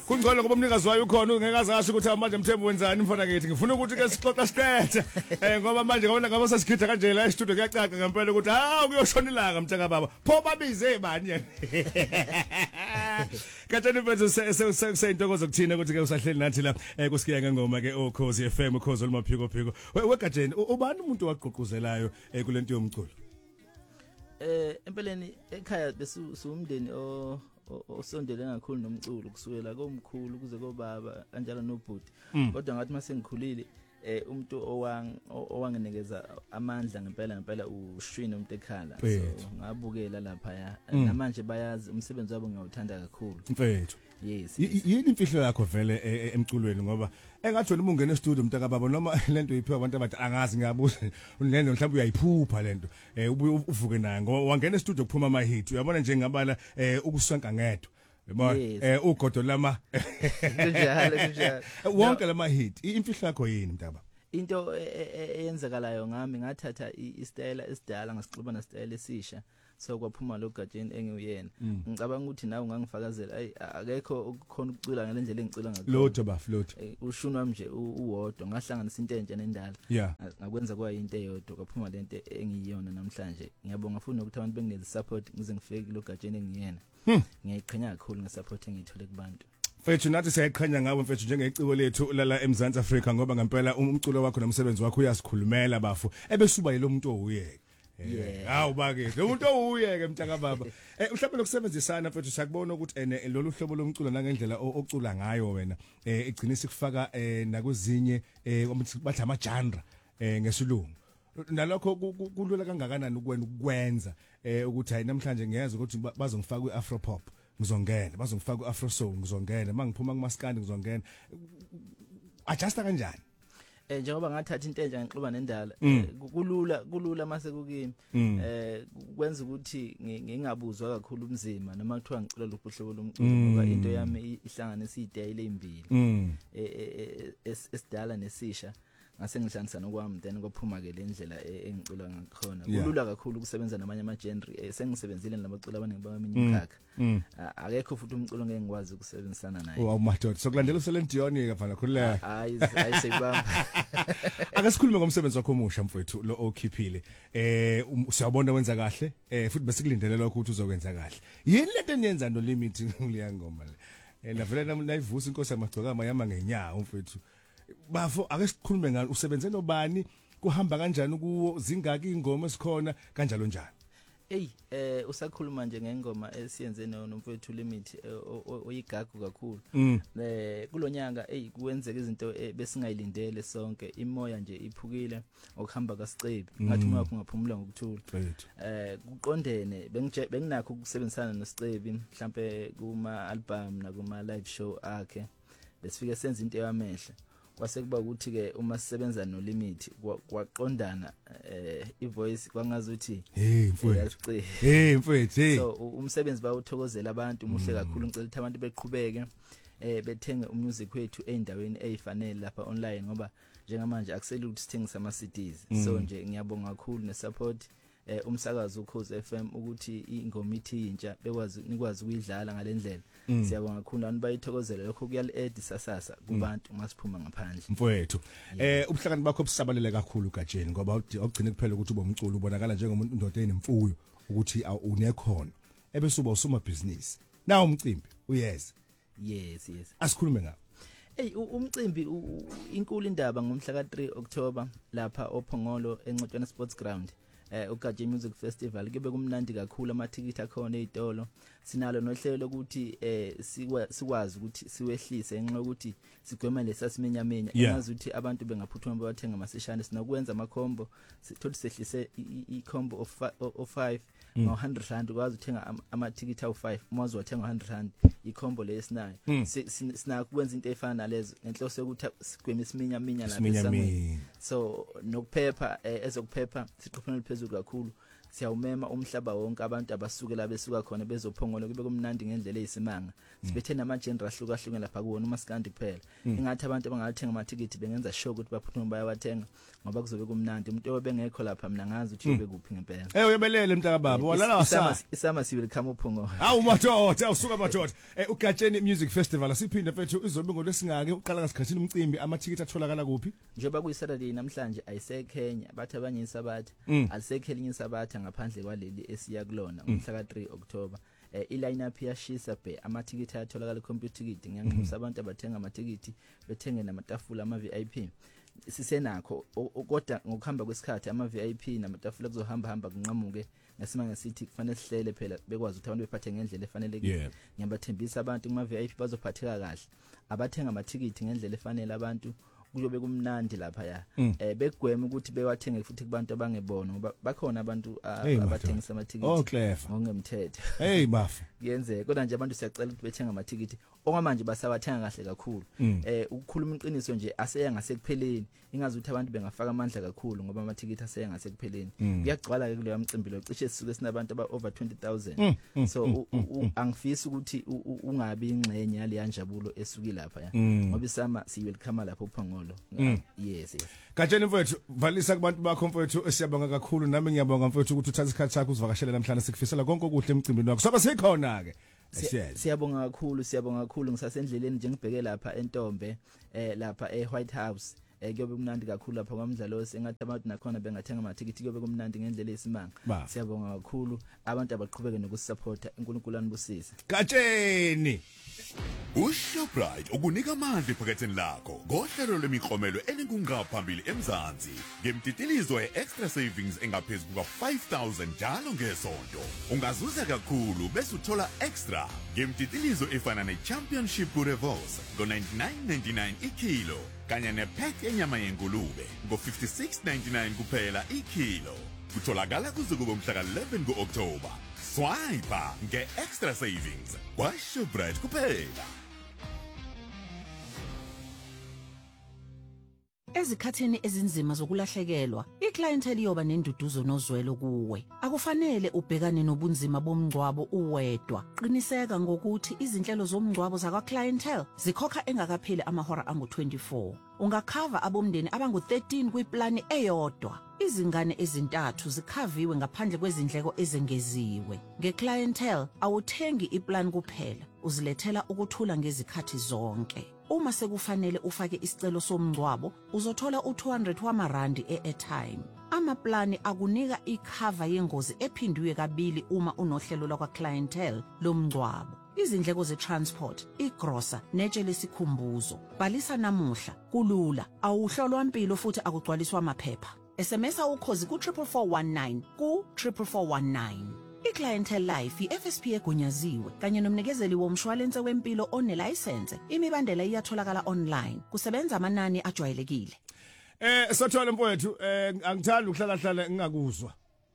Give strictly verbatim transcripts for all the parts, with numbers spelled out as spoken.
Kungcono ngoba umnikazi wayo ukhona ungeke azasho ukuthi manje Mthembu wenzani mfana ngithi ngifuna ukuthi ke sixoxa siqethe eh ngoba manje ngabona ngaba sesikhitha kanje la e-studio kuyacaca ngempela ukuthi ha kuyoshona ilanga mntaka baba pho babize bani yena Katani mfethu seyintokozo kuthina ukuthi ke usahleli nathi la kusikiya ngengoma ke Ukhozi F M Ukhozi olumaphiko phiko wegajeni ubani umuntu wagqugquzelayo kulento yomculo eh empeleni ekhaya besumndeni o osondele kakhulu nomculo kusukela komkhulu kuze kobaba kanjalo nobhuti kodwa ngathi mase ngikhulile eh umuntu owang owangenikeza amandla ngempela ngempela uShwini umuntu ekhala so ngabukela lapha ya namanje bayazi umsebenzi wabo ngiyawuthanda kakhulu mfethu yes yini imfihlo yakho vele emculweni ngoba engathi wena ungena e-studio mntaka baba noma lento iphiwa abantu abathi angazi ngiyabuza unene mhlawumbe uyayiphupha lento eh ubuye uvuke nayo ngoba wangena e-studio kuphuma ama hit uyabona nje ngabala ukuswanka ngedwa yabona eh ugodo lama kunjalo kunjalo wonke lama hit imfihlo yakho yini mntaba into eyenzakalayo ngami ngathatha istyle esidala ngasixuba style esisha so kwaphuma lo gajeni engiyena ngicabanga ukuthi nawe ungangifakazela ay akekho ukukhona ukucula ngalendlela engicula ngakho float ba float ushuni wami nje uwodwa ngahlanganisa into entsha nendala ngakwenza kwa into eyodwa kwaphuma lento engiyiyona namhlanje ngiyabonga futhi ukuthi abantu bengineze support ngize ngifike lo gajeni engiyena ngiyayiqhenya kakhulu ngesupport engiyithole kubantu Mfethu nathi siyayiqhenya ngawe mfethu njengeciko lethu lala eMzansi Afrika ngoba ngempela umculo wakho nomsebenzi wakho uyasikhulumela bafu ebesuba yilo muntu owuyeke yeah hawu bake lo muntu owuyeke mntaka baba eh mhlawumbe lokusebenzisana mfethu siyakubona ukuthi ene lolu hlobo lomculo nangendlela ocula ngayo wena eh igcinisa kufaka eh nakuzinye eh bathi ama genre eh ngesilungu nalokho kulula kangakanani ukwena ukwenza eh ukuthi hayi namhlanje ngiyeza ukuthi bazongifaka kwiAfro pop ngizongena bazongifaka kwiAfro soul ngizongena mangiphuma kumaskandi ngizongena adjusta kanjani eh njengoba ngathatha into enje ngixuba nendala kulula kulula mase kukimi eh kwenza ukuthi ngingabuzwa kakhulu umzima noma kuthiwa ngicula lobuhlobo lomculo ngoba into yami ihlanganisa idayile ezimbili eh esidala nesisha ngase ngihlanganisa nokwami then kophuma ke lendlela engicula ngakhona kulula kakhulu ukusebenza namanye ama genre sengisebenzile nabacula abaningi bami imikhakha akekho futhi umculo ngeke ngikwazi ukusebenzisana naye wow madoda sokulandela uSelen Dion ngafana khuleka hayi ayisebamba akasikhulume ngomsebenzi wakho omusha mfowethu lo okhiphile eh siyabona wenza kahle eh futhi besikulindele lokho ukuthi uzokwenza kahle yini lento eniyenza no limit kuliya ngoma le eh navela nayivusa inkosi yamagcokama yama ngenyawo mfowethu bafo ake sikhulume ngalo usebenze nobani kuhamba kanjani kuwo zingaki ingoma esikhona kanjalo njalo Ey eh usakhuluma nje ngengoma esiyenze nomfowethu limit oyigagu kakhulu eh kulonyanga ey kuwenzeka izinto besingayilindele sonke imoya nje iphukile okuhamba kaSicebi ngathi uma kungaphumula ngokuthula eh kuqondene benginakho ukusebenzisana noSicebi mhlambe kuma album na kuma live show akhe besifike senza into yamehla kwase kuba ukuthi ke uma sisebenza no limit kwaqondana eh ivoice kwangazuthi hey mfowethu hey mfowethu so umsebenzi bawuthokozela abantu muhle kakhulu ngicela ukuthi abantu beqhubeke eh bethenge umusic wethu eindaweni ezifanele lapha online ngoba njengamanje akuseli ukuthi sithengisa ama C Ds so nje ngiyabonga kakhulu nesupport eh umsakazo Ukhozi F M ukuthi ingoma ithi intsha bekwazi nikwazi ukuyidlala ngalendlela siyabonga kakhulu abantu bayithokozela lokho kuyali add sasasa kubantu masiphuma ngaphandle mfowethu eh ubuhlakani bakho busabalele kakhulu gajeni ngoba ugcine kuphela ukuthi ube umculo ubonakala njengomuntu indoda enemfuyo ukuthi unekhono ebese uba usuma business nawo umcimbi uyeza yes yes asikhulume ngawo Hey umcimbi inkulu indaba ngomhla ka three October lapha oPhongolo eNcotshana Sports Ground eh uGaje Music Festival kube kumnandi kakhulu amathikithi akhona ezitolo sinalo nohlelo lokuthi eh sikwazi ukuthi siwehlise enxa ukuthi sigwema lesasiminyamenya engazi ukuthi abantu bengaphuthuma bathenga amaseshana sinakwenza ama combo sithothi sehlise i combo of of five no one hundred rand ukwazi uthenga amathikithi awu five uma uzothenga one hundred rand i combo lesinayo sinakwenza into efana nalezo enhloso yokuthi sigwema isiminyaminya lapha esangweni so nokuphepha ezokuphepha siqophana phezulu kakhulu siyawumema umhlaba wonke abantu abasukela besuka khona bezophongola kube kumnandi ngendlela eyisimanga sibethe nama genre ahlukahlukene lapha kuwona uMaskandi kuphela ingathi abantu abangathenga amathikithi bengenza sure ukuthi baphuthuma bayawathenga ngoba kuzobe kumnandi umuntu obengekho lapha mina ngazi ukuthi ube kuphi ngempela eh uyabelele mntaka baba walala wasa isama siwile come uphongola hawu madoda usuka madoda eh uGatsheni Music Festival asiphinde mfethu izobe ngolesingake uqala ngasikhathini umcimbi amathikithi atholakala kuphi njengoba kuyisaturday namhlanje ayiseKenya bathi abanye isabatha alisekheli insabatha ngaphandle kwaleli esiya kulona umhla ka three October eh iline up yashisa be amathikithi ayatholakala computer ticket ngiyanxusa abantu abathenga amathikithi bethenge namatafula ama V I P sisenakho kodwa ngokuhamba kwesikhathi ama V I P namatafula kuzohamba hamba kunqamuke ngasimanga sithi kufanele sihlele phela bekwazi ukuthi abantu bephathe ngendlela efanelekile ngiyabathembisa abantu kuma V I P bazophatheka kahle abathenga amathikithi ngendlela efanele abantu kuyobe kumnandi lapha ya eh begwema ukuthi bewathenge futhi kubantu abangebona ngoba bakhona abantu abathengisa amathikithi oh clever ngongemthetho hey bafu yenze kodwa nje abantu siyacela ukuthi bethenga amathikithi okwamanje basawathenga kahle kakhulu eh ukukhuluma iqiniso nje aseya ngasekupheleni ingazi ukuthi abantu bengafaka amandla kakhulu ngoba amathikithi aseya ngasekupheleni kuyagcwala ke kuleyo mcimbi lo cishe sisuke sinabantu aba over twenty thousand so angifisi ukuthi ungabi ingxenye yale yanjabulo esuki lapha ya ngoba isama si welcome lapha uphongolo yes Gatsheni mfethu valisa kubantu bakho mfethu siyabonga kakhulu nami ngiyabonga mfethu ukuthi uthatha isikhathi sakho uzivakashela namhlanje sikufisela konke okuhle emcimbini wakho soba sikhona ke siyabonga kakhulu siyabonga kakhulu ngisasendleleni nje ngibheke lapha entombe eh lapha e White House eh kuyobe kumnandi kakhulu lapha kwamdlalo sengathi abantu nakhona bengathenga amathikithi kuyobe kumnandi ngendlela esimanga siyabonga kakhulu abantu abaqhubeke nokusupporta uNkulunkulu anibusise Gatsheni uShoprite ukunika amandla ephaketheni lakho ngohlelo lemiklomelo elinkungaphambili eMzansi ngemtitilizo ye-extra savings engaphezulu kuka five thousand njalo ngesonto ungazuza kakhulu bese uthola extra ngemtitilizo efana ne-championship burevos ngo-ninety-nine ninety-nine ikilo kanye ne-pack enyama yengulube ngo-fifty-six ninety-nine kuphela ikilo kutholakala kuze kube umhla ka eleven ku-October swipe nge-extra savings kwaShoprite kuphela. Ezikhatheni ezinzima zokulahlekelwa, iclientele iyoba nenduduzo nozwelo kuwe. Akufanele ubhekane nobunzima bomngcwabo uwedwa. Qiniseka ngokuthi izinhlelo zomngcwabo zakwa clientele zikhokha engakapheli amahora angu twenty-four. Ungakhava abomndeni abangu thirteen kwiplani eyodwa. Izingane ezintathu zikhaviwe ngaphandle kwezindleko ezengeziwe. Ngeclientele awuthengi iplan kuphela, uzilethela ukuthula ngezikhathi zonke. Uma sekufanele ufake isicelo somngcwabo, uzothola u two hundred wamarandi e-airtime. Amaplani akunika ikhava yengozi ephindwe kabili uma unohlelo lakwa clientele lomngcwabo. Izindleko ze-transport, igrosa, netshe lesikhumbuzo. Bhalisa namuhla, kulula, awuhlolwa impilo futhi akugcwaliswa amaphepha. S M S ukhozi ku triple four one nine ku triple four one nine. iClientele Life i-F S P egunyaziwe kanye nomnikezeli womshwalense wempilo onelicense. Imibandela iyatholakala online. Kusebenza amanani ajwayelekile. Eh sathola mfowethu eh angithandi ukuhlala hlala ngingakuzwa.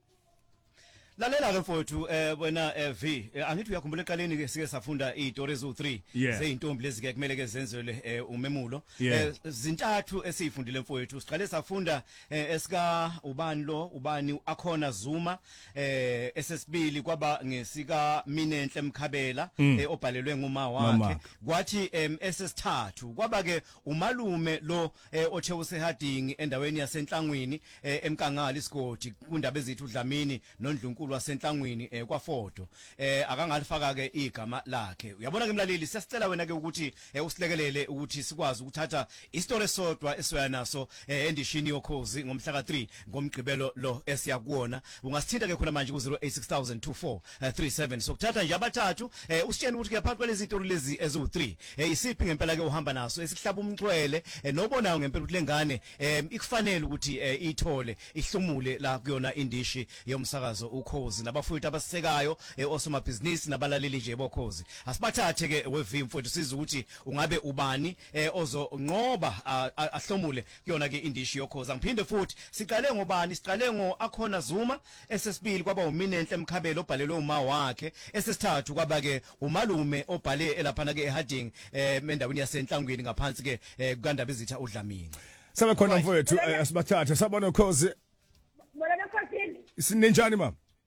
Lalela ke mfowethu eh wena eh V angithi uyakhumbula eqaleni ke sike safunda izitori ezu three zeintombi lezi ke kumele ke zenzelwe eh umemulo eh zintathu esifundile mfowethu siqale safunda esika ubani lo ubani akhona Zuma eh esesibili kwaba ngesika Minenhle Mkhabela obhalelwe nguma wakhe kwathi esesithathu kwaba ke umalume lo othe usehadingi endaweni yasenhlangwini emkangala isigodi kundaba ezithu Dlamini noNdlunkulu wasenhlangwini eh kwaFoto eh akangalifaka ke igama lakhe uyabona ke mlaleli siyasicela wena ke ukuthi usilekelele ukuthi sikwazi ukuthatha istory sodwa esiya naso endishini yokhozi ngomhla ka three ngomgqibelo lo esiyakuona ungasithinta ke khona manje ku zero eight six thousand two four three seven sokuthatha nje abathathu usitshela ukuthi ke phakathi kwalezi zitori lezi ezu three isiphi ngempela ke uhamba naso esihlaba umcwele nobonayo ngempela ukuthi lengane ikufanele ukuthi ithole ihlumule la kuyona indishi yomsakazo ukho nabafowethu abasisekayo osomabhizinisi nabalaleli nje bokhozi asibathathe ke wevi mfowethu siza ukuthi ungabe ubani ozonqoba ahlomule kuyona ke indishi yokhozi angiphinde futhi siqale ngobani siqale ngo akhona Zuma esesibili kwaba uMinenhle Mkhabela obhalelwe uma wakhe esesithathu kwaba ke umalume obhale elaphana ke eHarding endaweni yasenhlangwini ngaphansi ke kukandaba ezitha uDlamini sabe khona mfowethu asibathathe sabona ukhozi bona khosi sinenjani mama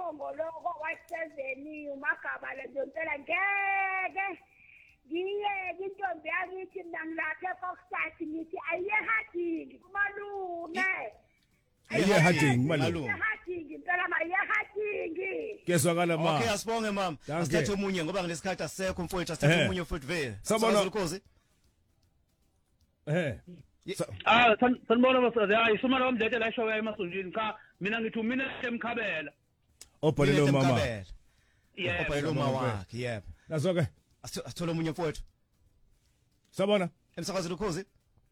umongoloko wasezeni umagaba lezontela ngeke ngiye intombi yakithi mina ngilapha eFoxside ngithi ayehadingi kumalume ayehadingi malume ayehadingi impela ayehadingi kezwakala ma okay asibonge mama asithathe umunye ngoba ngesikhathi asekho mfowethu asithathe umunye futhi vele sabona ukhozi eh ah sanibona basazi hayi sumana wamdlete la show emasonjini cha mina ngithi mina emkhabela obhalelo mama yebo obhalelo mama wakhe yebo nazo ke asithola umunye mfowethu sabona emsakazweni ukhozi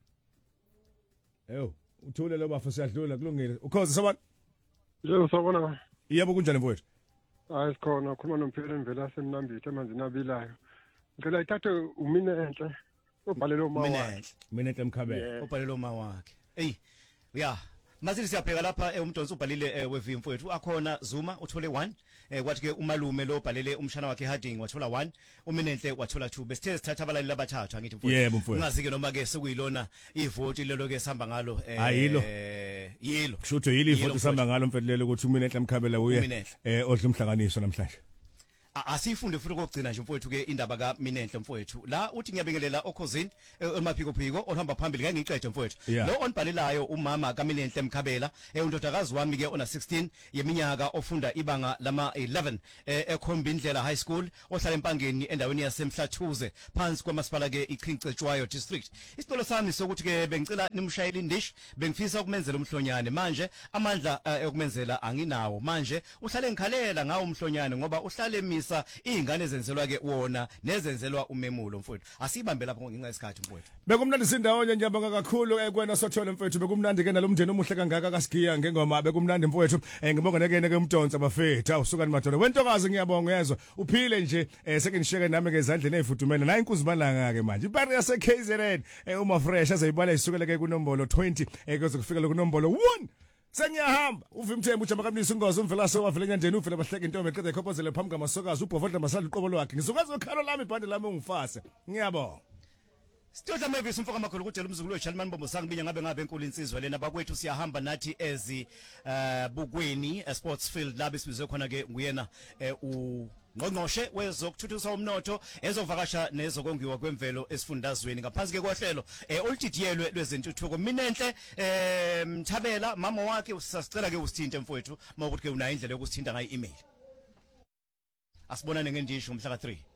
eyo uthule lo bafa siyadlula kulungile ukhozi sabona yebo sabona yebo kunjani mfowethu hayi sikhona khuluma nomphela emvela semnambithe manje nabilayo ngicela ithathe umine enhle obhalelo mama mina mina emkhabela obhalelo mama wakhe hey yeah Masili siyabheka lapha umdonsi ubhalile weV mfowethu akhona Zuma uthole one kwathi ke umalume lo bhalele umshana wakhe Harding wathola one uminenhle wathola two besithe sithatha abalali labathathu angithi mfowethu yebo mfowethu ungazi ke noma ke sekuyilona ivoti lelo ke sihamba ngalo ayilo yilo kusho yilo ivoti sihamba ngalo mfowethu lelo ukuthi uminenhle emkhabela uye eh odla umhlanganiso namhlanje asifunde futhi kokugcina nje mfowethu ke indaba kaMinenhle mfowethu la uthi ngiyabingelela okhosini emaphiko phiko ohamba phambili ngeke ngiqede mfowethu lo onibhalelayo umama kaMinenhle Mkhabela undodakazi wami ke ona sixteen yeminyaka ofunda ibanga lama eleven ekhomba indlela high school ohlala empangeni endaweni yaseMhlathuze phansi kwamasipala ke iChincetshwayo district isicelo sami sokuthi ke bengicela nimshayele indish bengifisa ukumenzela umhlonyane manje amandla okumenzela anginawo manje uhlale ngikhalela ngawo umhlonyane ngoba uhlale emisa ingane ezenzelwa ke wona nezenzelwa umemulo mfowethu asibambe lapho ngenxa yesikhathi mfowethu bekumnandi sindawonye ngiyabonga kakhulu ekwena sothole mfowethu bekumnandi ke nalomndeni omuhle kangaka kaSigiya ngengoma bekumnandi mfowethu ngibonga nekene ke umdonsa bafethu awusukani madoda wentokazi ngiyabonga yezwa uphile nje sekenisheke nami ke ezandleni ezifudumele nayi inkuzimalanga ke manje ibari yase K Z N uma fresh azayibala isukela ke kunombolo twenty ekuze kufika kunombolo one Sengiyahamba uvimthembu ujama kamnisi ungozi umvelaso wavela enyandeni uvela bahleke intombi eqeda ikhopozele phambi kwamasokazi ubhovodla masadla uqobo lwakhe ngizokwazi ukhalo lami ibhande lami ungifase ngiyabonga Sitodla Mavis umfoka amakhulu kudela umzukulu weChalman Bombo sangibinya ngabe ngabe enkulu insizwa lena bakwethu siyahamba nathi ezi uh, bukweni uh, sports field labi sibizwe khona ke nguyena u ngqongqoshe wezokuthuthukisa umnotho ezovakasha nezokongiwa kwemvelo esifundazweni ngaphansi ke kohlelo eh oluthityelwe lwezentuthuko Minenhle eh Mthabela mama wakhe usasicela ke usithinte mfowethu mawukuthi ke unayo indlela yokusithinta ngayi email asibonane ngendisho umhla ka three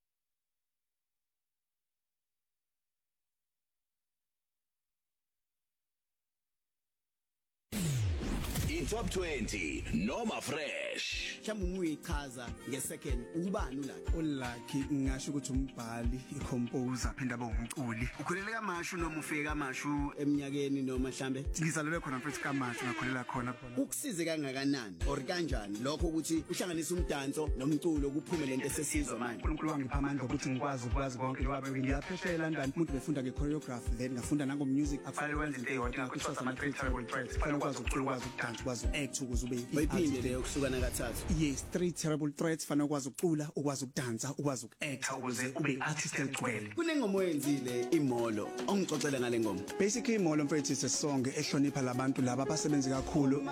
Top twenty noma fresh mhlawumbe uyichaza ngesecond ubani uLucky uLucky ngisho ukuthi umbhali icomposer phinda abongumculi ukholele kaMashu noma ufike kaMashu eminyakeni noma mhlambe ngizalelwe khona mfethu kaMashu ngakholela khona khona ukusize kangakanani or kanjani lokho ukuthi uhlanganise umdanso nomculo kuphume lento esesizwe manje uNkulunkulu wangipha amandla ukuthi ngikwazi ukwazi konke wabe ngiyapheshela eLondon umuntu befunda ngechoreography then ngafunda nango music akufanele wenze into eyodwa kusasa ama three terrible tracks kufanele ukwazi ukucula ukwazi ukudansa ukwazi act ukuze ube bayiphinde leyo kusukana kathathu yes three terrible threats fanele ukwazi ukucula ukwazi ukudansa ukwazi ukuact ukuze ube artist egcwele kunengoma oyenzile imolo ongixoxela ngale ngoma basically imolo mfethu is a song ehlonipha labantu laba abasebenza kakhulu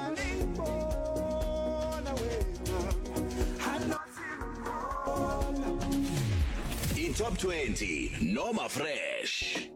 i top twenty noma fresh